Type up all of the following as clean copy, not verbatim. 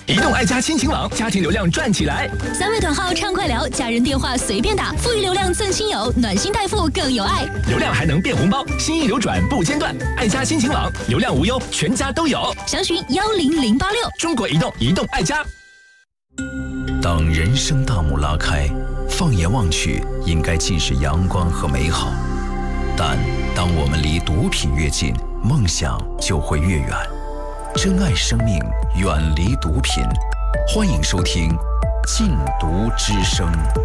移动爱家亲情网，家庭流量赚起来。 3位短号畅快聊，家人电话随便打，富裕流量赠亲友，暖心代付更有爱。 流量还能变红包，心意流转不间断。爱家亲情网，流量无忧，全家都有。 详询10086。 中国移动，移动爱家。 当人生大幕拉开，放眼望去，应该尽是阳光和美好。但当我们离毒品越近，梦想就会越远。珍爱生命，远离毒品。欢迎收听《禁毒之声》。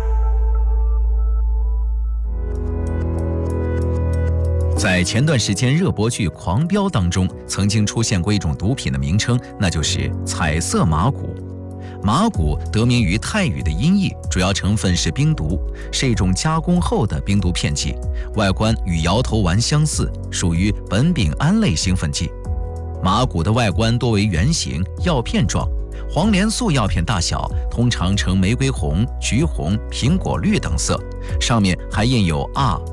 在前段时间热播剧《狂飙》当中，曾经出现过一种毒品的名称，那就是彩色麻古。麻古得名于泰语的音译，主要成分是冰毒，是一种加工后的冰毒片剂，外观与摇头丸相似，属于苯丙胺类兴奋剂。麻古的外观多为圆形药片状，黄连素药片大小，通常呈玫瑰红、橘红、苹果绿等色，上面还印有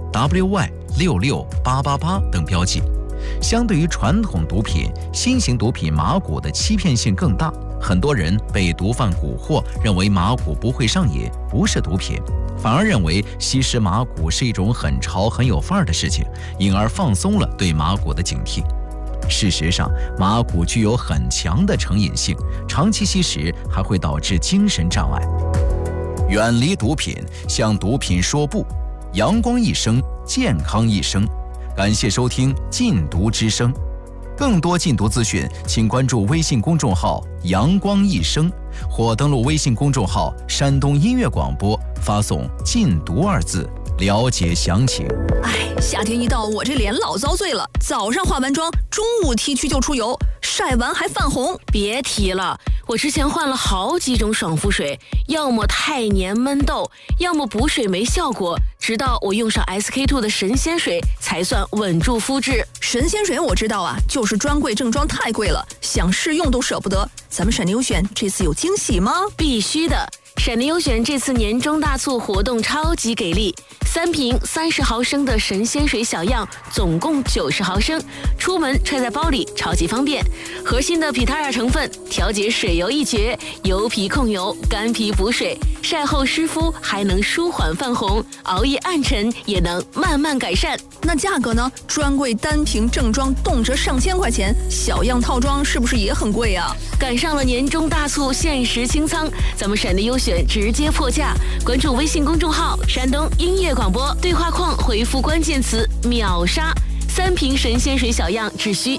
RWY66888等标记。相对于传统毒品，新型毒品麻古的欺骗性更大，很多人被毒贩蛊惑，认为麻古不会上瘾，不是毒品，反而认为吸食麻古是一种很潮很有范儿的事情，因而放松了对麻古的警惕。事实上，麻古具有很强的成瘾性，长期吸食还会导致精神障碍。远离毒品，向毒品说不，阳光一生，健康一生。感谢收听《禁毒之声》，更多禁毒资讯，请关注微信公众号“阳光一生”，或登录微信公众号“山东音乐广播”，发送“禁毒”二字，了解详情。 夏天一到，我这脸老遭罪了。早上化完妆，中午 T 区就出油，晒完还泛红。 别提了，我之前换了好几种爽肤水，要么太黏闷痘，要么补水没效果，直到我用上 SK2 的神仙水，才算稳住肤质。 神仙水我知道啊，就是专柜正装太贵了，想试用都舍不得。咱们闪电优选这次有惊喜吗？ 必须的。闪电优选这次年终大促活动超级给力，3瓶30毫升的神仙水小样，总共90毫升，出门揣在包里超级方便。核心的皮塔尔成分调节水油一绝，油皮控油，干皮补水，晒后湿敷还能舒缓泛红，熬夜暗沉也能慢慢改善。 那价格呢？专柜单瓶正装动辄上千块钱，小样套装是不是也很贵啊？ 赶上了年终大促，限时清仓，咱们闪电优选直接破价。关注微信公众号山东音乐广播，对话框回复关键词秒杀，3瓶神仙水小样只需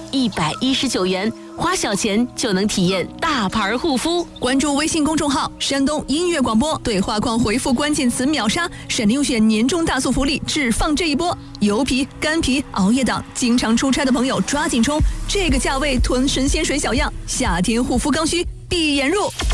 119元，花小钱就能体验大牌护肤。 关注微信公众号山东音乐广播，对话框回复关键词秒杀，闪电优选年终大促福利只放这一波。油皮、干皮、熬夜党，经常出差的朋友抓紧冲，这个价位囤神仙水小样，夏天护肤刚需，闭眼入。